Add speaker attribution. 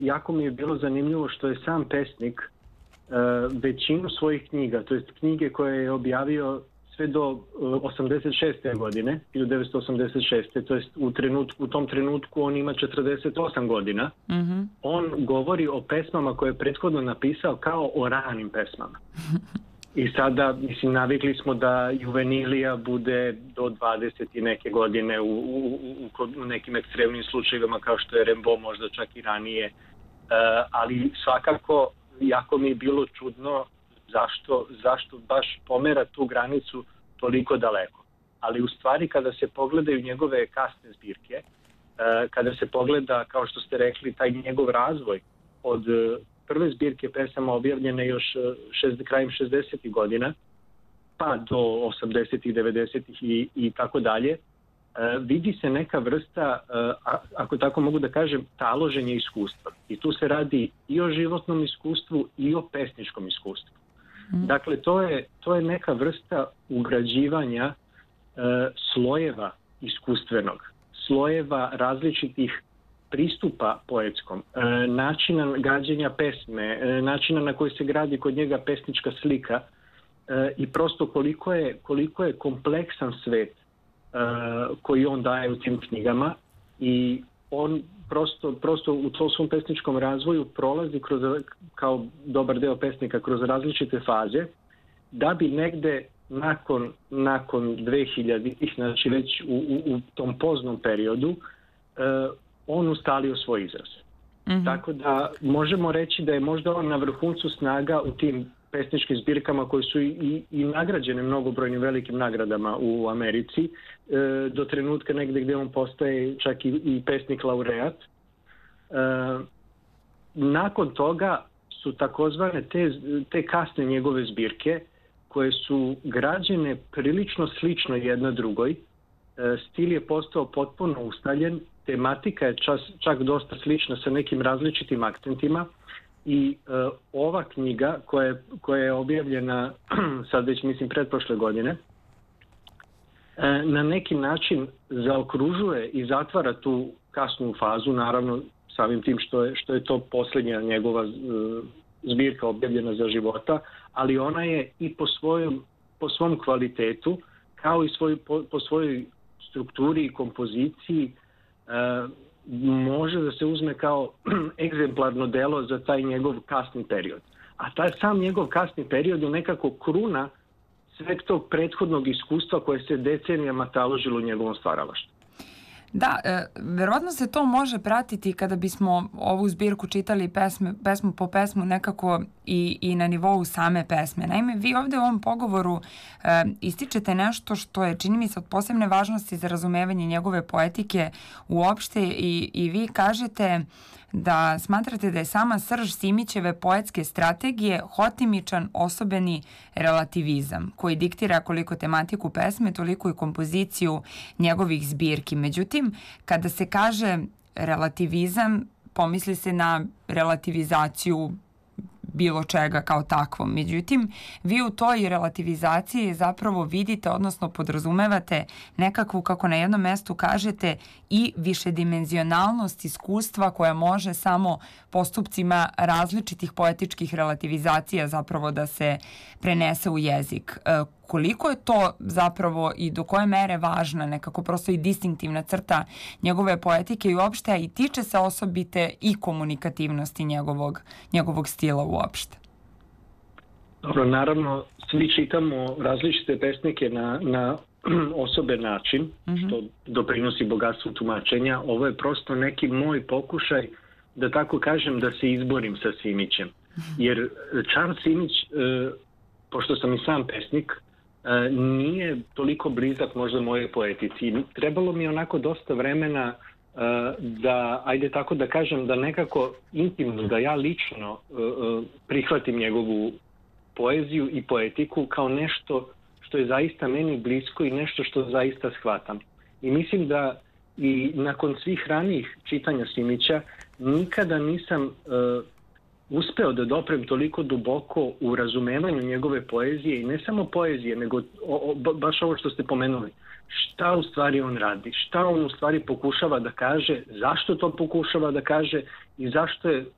Speaker 1: jako mi je bilo zanimljivo što je sam pesnik većinu svojih knjiga, to jest knjige koje je objavio sve do 86. godine, 1986. To jest u tom trenutku on ima 48 godina. On govori o pesmama koje je prethodno napisao kao o ranim pesmama. I sada, mislim, navikli smo da Juvenilija bude do 20 i neke godine u nekim ekstremnim slučajevima kao što je Rimbaud, možda čak i ranije. Ali svakako jako mi je bilo čudno zašto baš pomera tu granicu toliko daleko. Ali u stvari kada se pogledaju njegove kasne zbirke, kada se pogleda, kao što ste rekli, taj njegov razvoj od prve zbirke pesama objavljene još krajem 60. godina, pa do 80. 90. i tako dalje, vidi se neka vrsta, ako tako mogu da kažem, taloženja iskustva. I tu se radi i o životnom iskustvu i o pesničkom iskustvu. Dakle, to je neka vrsta ugrađivanja slojeva iskustvenog, slojeva različitih pristupa poetskom, načina gađenja pesme, načina na koji se gradi kod njega pesnička slika i prosto koliko je kompleksan svet koji on daje u tim knjigama i on prosto u tom svom pesničkom razvoju prolazi kao dobar deo pesnika kroz različite faze da bi negde nakon 2000-ih, znači već u tom poznom periodu, on ustalio svoj izraz. Tako da možemo reći da je možda on na vrhuncu snaga u tim pesničkim zbirkama koje su i nagrađene mnogobrojnim velikim nagradama u Americi, do trenutka negde gde on postaje čak i pesnik laureat. Nakon toga su takozvane te kasne njegove zbirke koje su građene prilično slično jedna drugoj. Stil je postao potpuno ustaljen, tematika je čak dosta slična sa nekim različitim akcentima i ova knjiga koja je objavljena sad već mislim pretprošle godine na neki način zaokružuje i zatvara tu kasnu fazu, naravno samim tim što je to posljednja njegova zbirka objavljena za života, ali ona je i po svom kvalitetu kao i po svojoj strukturi i kompoziciji može da se uzme kao egzemplarno delo za taj njegov kasni period. A taj sam njegov kasni period je nekako kruna sveg tog prethodnog iskustva koje se decenijama taložilo u njegovom stvaralaštvu.
Speaker 2: Da, verovatno se to može pratiti kada bismo ovu zbirku čitali pesmu po pesmu nekako i na nivou same pesme. Naime, vi ovde u ovom pogovoru ističete nešto što je, čini mi se, od posebne važnosti za razumevanje njegove poetike uopšte i vi kažete da smatrate da je sama srž Simićeve poetske strategije hotimičan osobeni relativizam koji diktira koliko tematiku pesme, toliko i kompoziciju njegovih zbirki. Međutim, kada se kaže relativizam, pomisli se na relativizaciju bilo čega kao takvom. Međutim, vi u toj relativizaciji zapravo vidite, odnosno podrazumevate nekakvu, kako na jednom mestu kažete, i višedimenzionalnost iskustva koja može samo postupcima različitih poetičkih relativizacija zapravo da se prenese u jezik. Koliko je to zapravo i do koje mere važna nekako prosto i distinktivna crta njegove poetike i uopšte i tiče se osobite i komunikativnosti njegovog stila uopšte?
Speaker 1: Dobro, naravno, svi čitamo različite pesnike na osoben način, što doprinosi bogatstvu tumačenja. Ovo je prosto neki moj pokušaj, da tako kažem, da se izborim sa Simićem. Jer Charles Simić, pošto sam i sam pesnik, nije toliko blizak možda moje poetici. Trebalo mi je onako dosta vremena da, ajde tako da kažem, da nekako intimno, da ja lično prihvatim njegovu poeziju i poetiku kao nešto što je zaista meni blisko i nešto što zaista shvatam. I mislim da i nakon svih ranijih čitanja Simića nikada nisam uspeo da doprem toliko duboko u razumevanju njegove poezije i ne samo poezije, nego baš ovo što ste pomenuli. Šta u stvari on radi, šta on u stvari pokušava da kaže, zašto to pokušava da kaže i zašto je